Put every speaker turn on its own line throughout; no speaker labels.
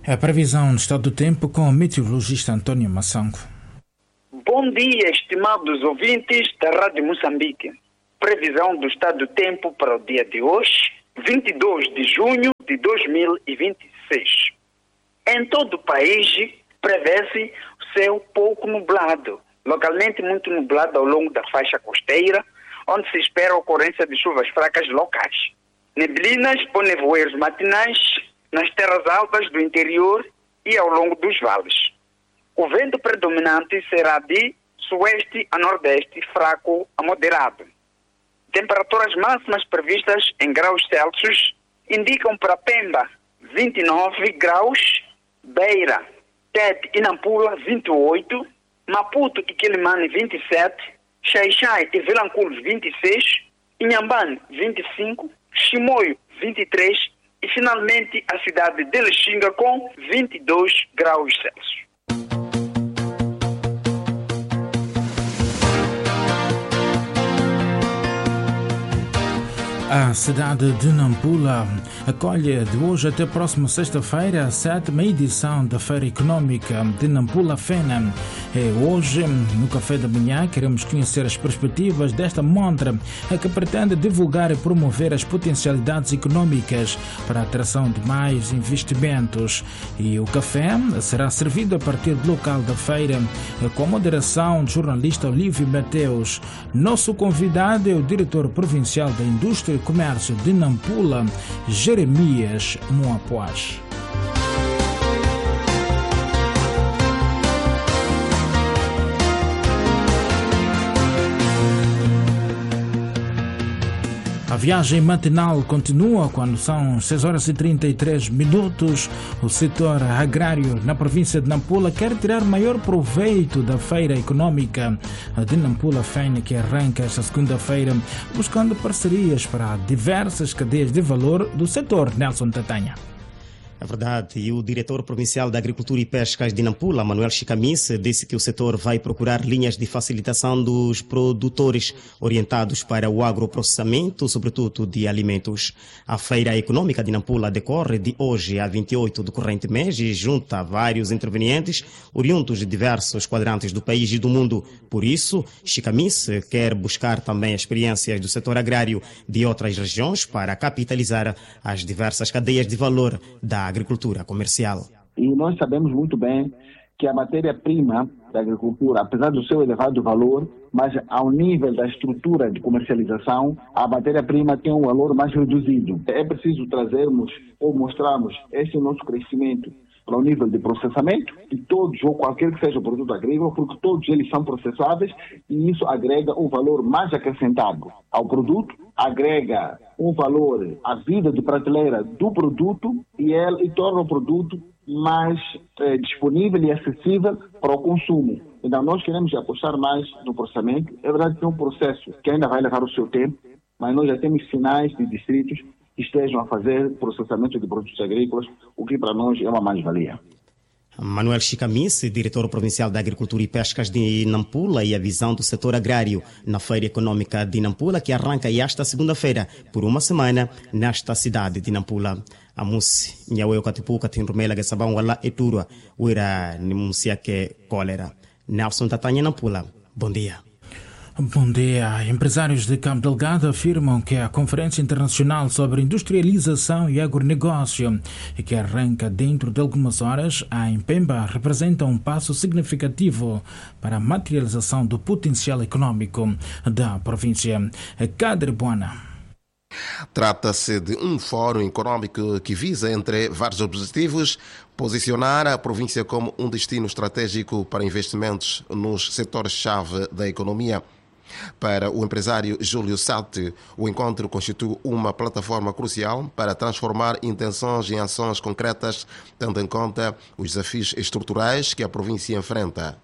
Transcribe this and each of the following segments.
A previsão do estado do tempo com o meteorologista António Massango.
Bom dia, estimados ouvintes da Rádio Moçambique. Previsão do estado do tempo para o dia de hoje, 22 de junho de 2026. Em todo o país, prevê-se o céu pouco nublado, localmente muito nublado ao longo da faixa costeira, onde se espera a ocorrência de chuvas fracas locais. Neblinas ou nevoeiros matinais nas terras altas do interior e ao longo dos vales. O vento predominante será de sueste a nordeste, fraco a moderado. Temperaturas máximas previstas em graus Celsius indicam para Pemba 29 graus, Beira, Tete e Nampula 28, Maputo e Quelimane 27, Xai-Xai e Vilanculos 26, Inhambane 25, Chimoio 23 e finalmente a cidade de Lixinga com 22 graus Celsius.
A cidade de Nampula acolhe de hoje até a próxima sexta-feira a 7ª edição da Feira Econômica de Nampula FENA. Hoje, no café da manhã, queremos conhecer as perspectivas desta montra que pretende divulgar e promover as potencialidades econômicas para a atração de mais investimentos. E o café será servido a partir do local da feira com a moderação do jornalista Olívio Mateus. Nosso convidado é o diretor provincial da Indústria e Comércio de Nampula, Jeremias Moapoás. A viagem matinal continua quando são 6h33. O setor agrário na província de Nampula quer tirar maior proveito da feira econômica de Nampula FENA, que arranca esta segunda-feira, buscando parcerias para diversas cadeias de valor do setor. Nelson Tatanha.
É verdade, e o diretor provincial da Agricultura e Pescas de Nampula, Manuel Chicamice, disse que o setor vai procurar linhas de facilitação dos produtores orientados para o agroprocessamento, sobretudo de alimentos. A Feira Econômica de Nampula decorre de hoje a 28 do corrente mês e junta vários intervenientes oriundos de diversos quadrantes do país e do mundo. Por isso, Chicamice quer buscar também experiências do setor agrário de outras regiões para capitalizar as diversas cadeias de valor da agricultura comercial.
E nós sabemos muito bem que a matéria-prima da agricultura, apesar do seu elevado valor, mas ao nível da estrutura de comercialização, a matéria-prima tem um valor mais reduzido. É preciso trazermos ou mostrarmos esse nosso crescimento para o nível de processamento de todos ou qualquer que seja o produto agrícola, porque todos eles são processáveis e isso agrega um valor mais acrescentado ao produto, agrega um valor à vida de prateleira do produto e torna o produto mais disponível e acessível para o consumo. Então nós queremos apostar mais no processamento. É verdade que é um processo que ainda vai levar o seu tempo, mas nós já temos sinais de distritos que estejam a fazer processamento de produtos agrícolas, o que para nós é uma mais-valia.
Manuel Chicamice, diretor provincial da Agricultura e Pescas de Nampula, e a visão do setor agrário na Feira Econômica de Nampula, que arranca esta segunda-feira por uma semana nesta cidade de Nampula. A Musi, Nhawe Katipuka, Tinrumela, Gassabão, Wala, Eturua, Uira, Nimusiake, Cólera. Nelson Tatanha, Nampula. Bom dia.
Bom dia. Empresários de Cabo Delgado afirmam que a Conferência Internacional sobre Industrialização e Agronegócio, que arranca dentro de algumas horas em Pemba, representa um passo significativo para a materialização do potencial econômico da província. Cadre Buana.
Trata-se de um fórum econômico que visa, entre vários objetivos, posicionar a província como um destino estratégico para investimentos nos setores-chave da economia. Para o empresário Júlio Sati, o encontro constitui uma plataforma crucial para transformar intenções em ações concretas, tendo em conta os desafios estruturais que a província enfrenta.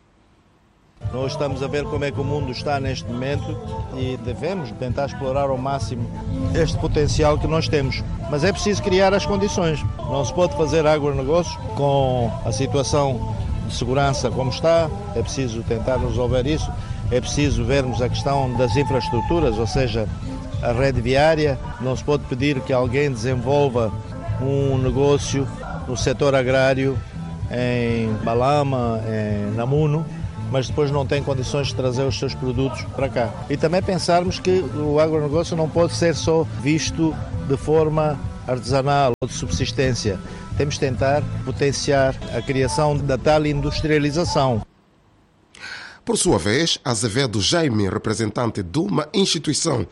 Nós estamos a ver como é que o mundo está neste momento e devemos tentar explorar ao máximo este potencial que nós temos. Mas é preciso criar as condições. Não se pode fazer agronegócio com a situação de segurança como está. É preciso tentar resolver isso. É preciso vermos a questão das infraestruturas, ou seja, a rede viária. Não se pode pedir que alguém desenvolva um negócio no setor agrário, em Balama, em Namuno, mas depois não têm condições de trazer os seus produtos para cá. E também pensarmos que o agronegócio não pode ser só visto de forma artesanal ou de subsistência. Temos de tentar potenciar a criação da tal industrialização.
Por sua vez, Azevedo Jaime, representante de uma instituição,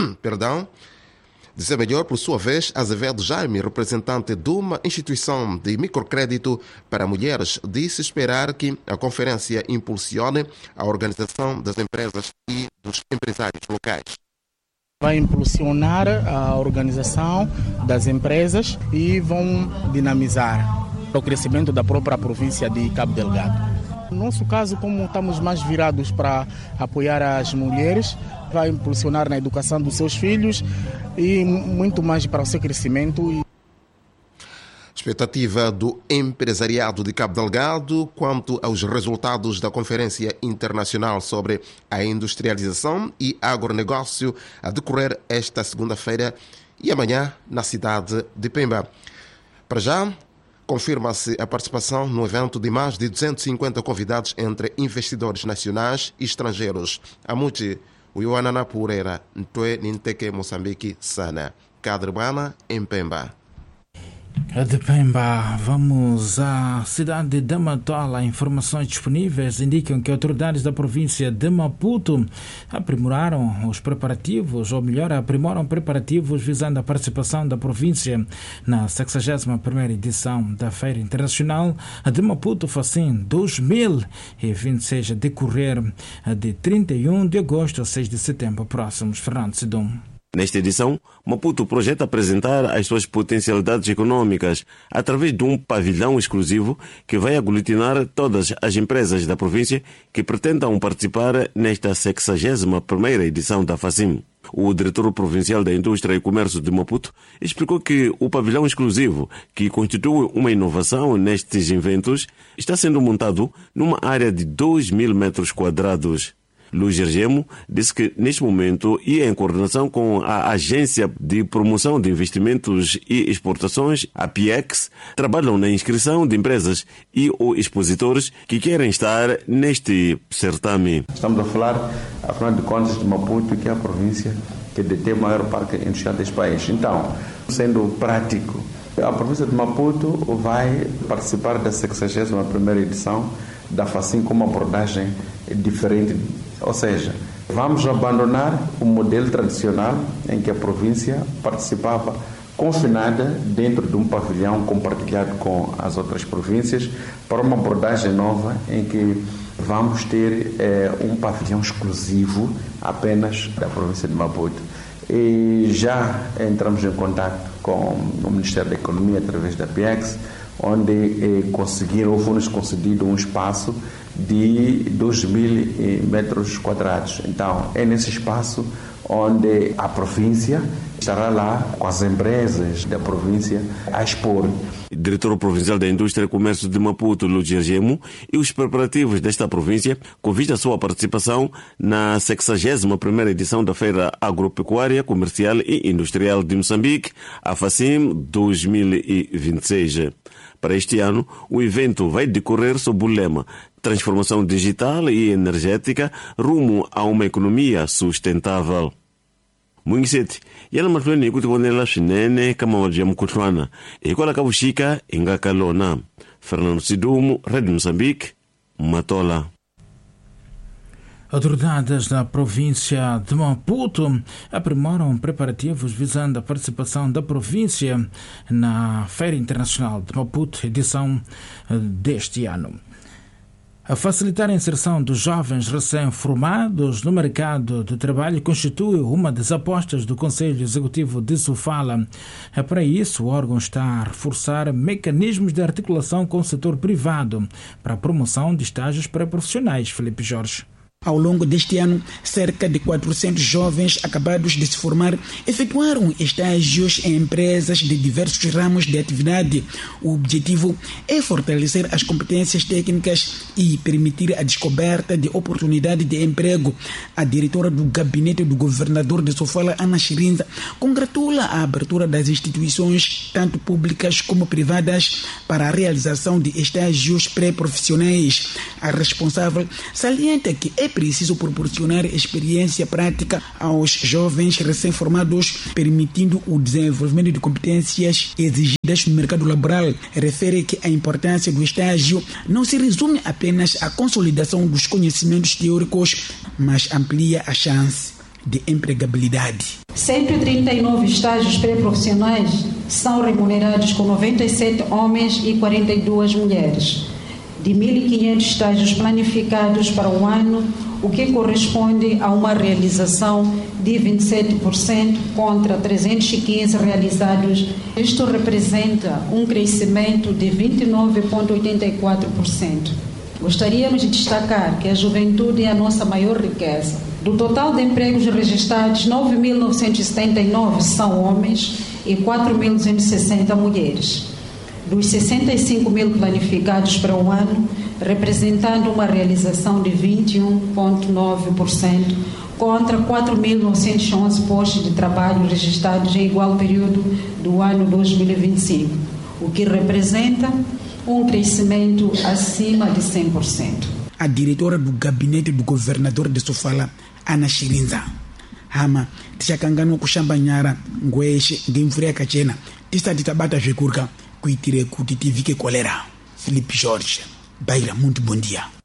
por sua vez, Azevedo Jaime, representante de uma instituição de microcrédito para mulheres, disse esperar que a conferência impulsione a organização das empresas e dos empresários locais.
Vai impulsionar a organização das empresas e vão dinamizar o crescimento da própria província de Cabo Delgado. No nosso caso, como estamos mais virados para apoiar as mulheres, vai impulsionar na educação dos seus filhos e muito mais para o seu crescimento.
Expectativa do empresariado de Cabo Delgado quanto aos resultados da Conferência Internacional sobre a Industrialização e Agronegócio a decorrer esta segunda-feira e amanhã na cidade de Pemba. Para já, confirma-se a participação no evento de mais de 250 convidados entre investidores nacionais e estrangeiros. Amuti, o Ioanana Pureira, Ntue Ninteke Moçambique, Sana. Cadrebana, em Pemba.
De Pemba, vamos à cidade de Damatola. Informações disponíveis indicam que autoridades da província de Maputo aprimoram preparativos visando a participação da província na 61ª edição da Feira Internacional de Maputo Facim 2026, a decorrer de 31 de agosto a 6 de setembro próximos. Fernando Sidum.
Nesta edição, Maputo projeta apresentar as suas potencialidades econômicas através de um pavilhão exclusivo que vai aglutinar todas as empresas da província que pretendam participar nesta 61ª edição da Facim. O diretor provincial da Indústria e Comércio de Maputo explicou que o pavilhão exclusivo, que constitui uma inovação nestes eventos, está sendo montado numa área de 2.000 metros quadrados. Luís Gergemo disse que, neste momento, e em coordenação com a Agência de Promoção de Investimentos e Exportações, a PIEX, trabalham na inscrição de empresas e ou expositores que querem estar neste certame.
Estamos a falar, afinal de contas, de Maputo, que é a província que detém o maior parque industrial deste país. Então, sendo prático, a província de Maputo vai participar da 61ª edição da Facim com uma abordagem diferente. Ou seja, vamos abandonar o modelo tradicional em que a província participava confinada dentro de um pavilhão compartilhado com as outras províncias para uma abordagem nova em que vamos ter um pavilhão exclusivo apenas da província de Maputo. E já entramos em contato com o Ministério da Economia através da PIEX, onde foi-nos concedido um espaço de 2.000 metros quadrados. Então, é nesse espaço onde a província estará lá com as empresas da província a expor.
Diretor provincial da Indústria e Comércio de Maputo, Luís Gergemo, e os preparativos desta província com vista à sua participação na 61ª edição da Feira Agropecuária, Comercial e Industrial de Moçambique, a Facim 2026. Para este ano, o evento vai decorrer sob o lema Transformação Digital e Energética rumo a uma economia sustentável. Mwingiseti, yala matuleni kuti konela swinene kama wajia mkutuana. Ikola kabushika inga kalona. Fernando Sidumu, Rádio Moçambique, Matola.
Autoridades da província de Maputo aprimoram preparativos visando a participação da província na Feira Internacional de Maputo, edição deste ano. A facilitar a inserção dos jovens recém-formados no mercado de trabalho constitui uma das apostas do Conselho Executivo de Sofala. Para isso, o órgão está a reforçar mecanismos de articulação com o setor privado para a promoção de estágios pré-profissionais. Felipe Jorge.
Ao longo deste ano, cerca de 400 jovens acabados de se formar efetuaram estágios em empresas de diversos ramos de atividade. O objetivo é fortalecer as competências técnicas e permitir a descoberta de oportunidade de emprego. A diretora do gabinete do governador de Sofala, Ana Chirinza, congratula a abertura das instituições, tanto públicas como privadas, para a realização de estágios pré-profissionais. A responsável salienta que é preciso proporcionar experiência prática aos jovens recém-formados, permitindo o desenvolvimento de competências exigidas no mercado laboral. Refere que a importância do estágio não se resume apenas à consolidação dos conhecimentos teóricos, mas amplia a chance de empregabilidade.
139 estágios pré-profissionais são remunerados com 97 homens e 42 mulheres. De 1.500 estágios planificados para o ano, o que corresponde a uma realização de 27% contra 315 realizados. Isto representa um crescimento de 29,84%. Gostaríamos de destacar que a juventude é a nossa maior riqueza. Do total de empregos registrados, 9.979 são homens e 4.260 mulheres. Dos 65 mil planificados para o ano, representando uma realização de 21,9%, contra 4.911 postos de trabalho registrados em igual período do ano 2025, o que representa um crescimento acima de 100%.
A diretora do gabinete do governador de Sofala, Ana Chirinza, Hama, Tchakangano Kushambanyara, Ngweshe, Ngimfuria Kachena, Tista Tabata Jekurka, Kuitire Kutitivike Kolera, Felipe Jorge, Baira, muito bom dia.